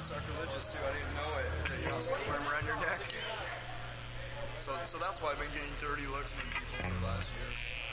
sacrilegious too. I didn't know it. That you're not supposed to wear them around your neck. So that's why I've been getting dirty looks from people for the last year.